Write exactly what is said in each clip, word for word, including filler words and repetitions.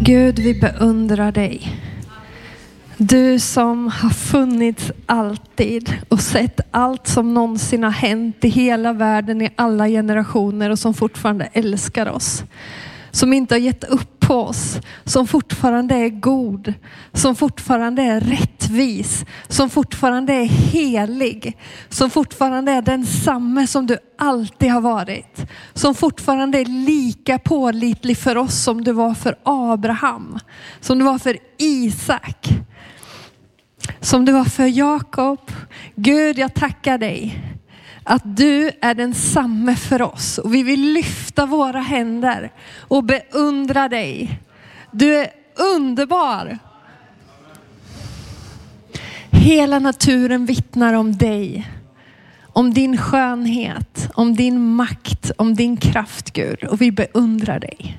Gud, vi beundrar dig. Du som har funnits alltid och sett allt som någonsin har hänt i hela världen i alla generationer och som fortfarande älskar oss. Som inte har gett upp på oss. Som fortfarande är god. Som fortfarande är rättvis. Som fortfarande är helig. Som fortfarande är densamma som du alltid har varit. Som fortfarande är lika pålitlig för oss som du var för Abraham. Som du var för Isak. Som du var för Jakob. Gud, jag tackar dig. Att du är densamma för oss. Och vi vill lyfta våra händer och beundra dig. Du är underbar. Hela naturen vittnar om dig. Om din skönhet. Om din makt. Om din kraft, Gud. Och vi beundrar dig.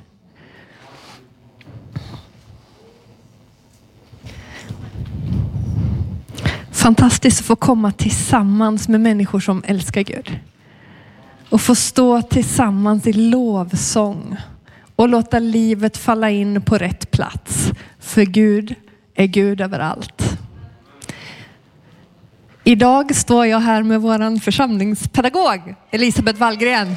Fantastiskt att få komma tillsammans med människor som älskar Gud. Och få stå tillsammans i lovsång. Och låta livet falla in på rätt plats. För Gud är Gud överallt. Idag står jag här med våran församlingspedagog Elisabeth Wallgren.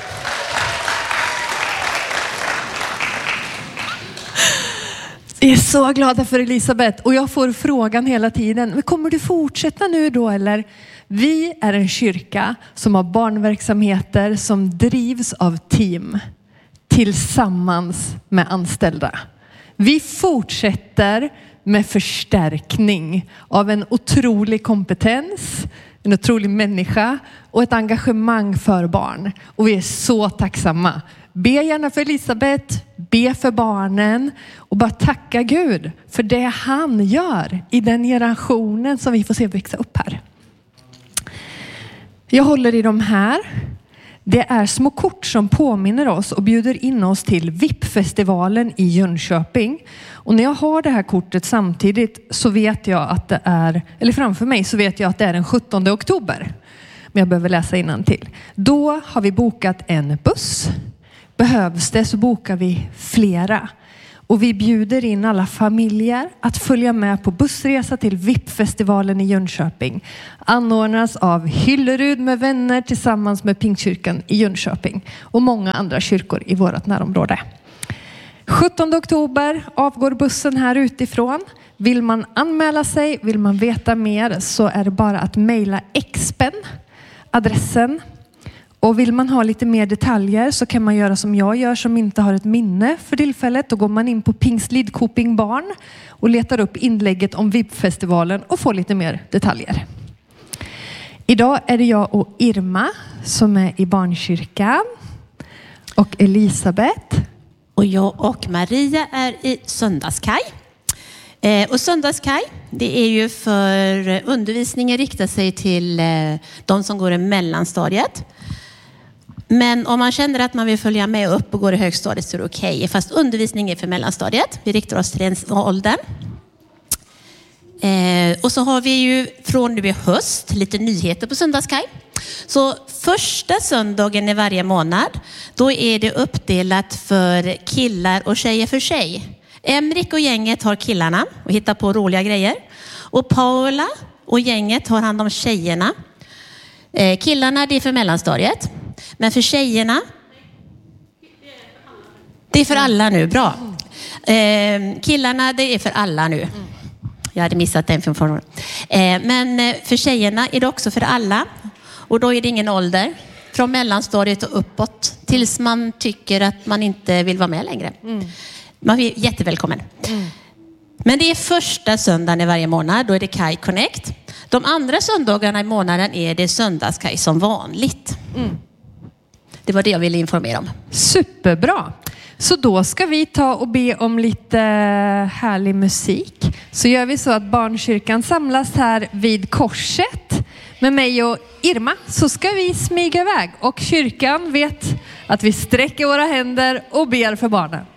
Jag är så glada för Elisabeth och jag får frågan hela tiden. Men kommer du fortsätta nu då eller? Vi är en kyrka som har barnverksamheter som drivs av team tillsammans med anställda. Vi fortsätter med förstärkning av en otrolig kompetens, en otrolig människa och ett engagemang för barn. Och vi är så tacksamma. Be gärna för Elisabeth, be för barnen och bara tacka Gud för det han gör i den generationen som vi får se växa upp här. Jag håller i de här. Det är små kort som påminner oss och bjuder in oss till V I P-festivalen i Jönköping. Och när jag har det här kortet samtidigt så vet jag att det är, eller framför mig så vet jag att det är den sjuttonde oktober. Men jag behöver läsa innantill. Då har vi bokat en buss. Behövs det så bokar vi flera. Och vi bjuder in alla familjer att följa med på bussresa till V I P-festivalen i Jönköping. Anordnas av Hyllerud med vänner tillsammans med Pingstkyrkan i Jönköping. Och många andra kyrkor i vårt närområde. sjuttonde oktober avgår bussen här utifrån. Vill man anmäla sig, vill man veta mer så är det bara att mejla Expen, adressen. Och vill man ha lite mer detaljer så kan man göra som jag gör som inte har ett minne för tillfället. Då går man in på Pingst Lidköping barn och letar upp inlägget om V I P-festivalen och får lite mer detaljer. Idag är det jag och Irma som är i barnkyrkan och Elisabeth. Och jag och Maria är i söndagskaj. Eh, och söndagskaj, det är ju för undervisningen riktar sig till eh, de som går i mellanstadiet. Men om man känner att man vill följa med upp och gå i högstadiet så är det okej. Okay. Fast undervisning är för mellanstadiet. Vi riktar oss till den åldern. Eh, och så har vi ju från nu i höst lite nyheter på söndagskaj. Så första söndagen i varje månad, då är det uppdelat för killar och tjejer för sig. Emrik och gänget har killarna och hittar på roliga grejer. Och Paula och gänget har hand om tjejerna. Eh, killarna det är för mellanstadiet. Men för tjejerna, det är för alla nu, bra. Eh, killarna det är för alla nu. Jag hade missat den informationen. Eh, men för tjejerna är det också för alla. Och då är det ingen ålder. Från mellanstadiet och uppåt. Tills man tycker att man inte vill vara med längre. Mm. Man är jättevälkommen. Mm. Men det är första söndagen i varje månad. Då är det Kaj Connect. De andra söndagarna i månaden är det söndagskaj som vanligt. Mm. Det var det jag ville informera om. Superbra. Så då ska vi ta och be om lite härlig musik. Så gör vi så att barnkyrkan samlas här vid korset med mig och Irma. Så ska vi smyga iväg. Och kyrkan vet att vi sträcker våra händer och ber för barnen.